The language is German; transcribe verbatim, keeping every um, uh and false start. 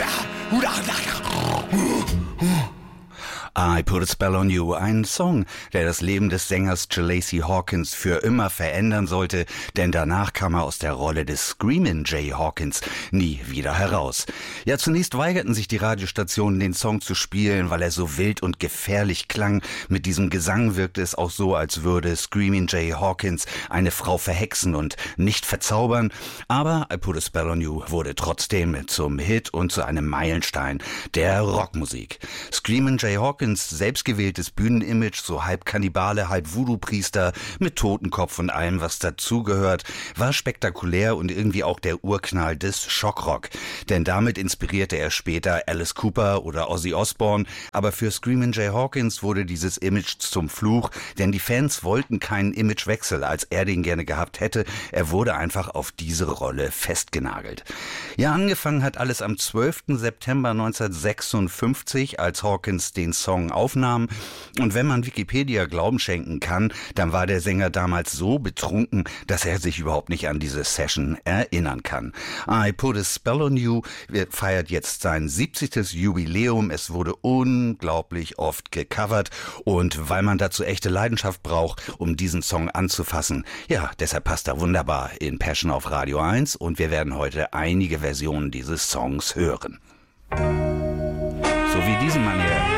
I Put a Spell on You, ein Song, der das Leben des Sängers Jalacy Hawkins für immer verändern sollte, denn danach kam er aus der Rolle des Screamin' Jay Hawkins nie wieder heraus. Ja, zunächst weigerten sich die Radiostationen, den Song zu spielen, weil er so wild und gefährlich klang. Mit diesem Gesang wirkte es auch so, als würde Screamin' Jay Hawkins eine Frau verhexen und nicht verzaubern. Aber I Put a Spell on You wurde trotzdem zum Hit und zu einem Meilenstein der Rockmusik. Screamin' Jay Hawkins, selbstgewähltes Bühnenimage, so halb Kannibale, halb Voodoo-Priester, mit Totenkopf und allem, was dazugehört, war spektakulär und irgendwie auch der Urknall des Schockrock. Denn damit inspirierte er später Alice Cooper oder Ozzy Osbourne, aber für Screamin' Jay Hawkins wurde dieses Image zum Fluch, denn die Fans wollten keinen Imagewechsel, als er den gerne gehabt hätte. Er wurde einfach auf diese Rolle festgenagelt. Ja, angefangen hat alles am zwölften September neunzehnhundertsechsundfünfzig, als Hawkins den Song aufnahm. Und wenn man Wikipedia Glauben schenken kann, dann war der Sänger damals so betrunken, dass er sich überhaupt nicht an diese Session erinnern kann. I Put a Spell on You feiert jetzt sein siebzigstes Jubiläum. Es wurde unglaublich oft gecovert und weil man dazu echte Leidenschaft braucht, um diesen Song anzufassen, ja, deshalb passt er wunderbar in Passion auf Radio eins und wir werden heute einige Versionen dieses Songs hören. So wie diesen Mann hier.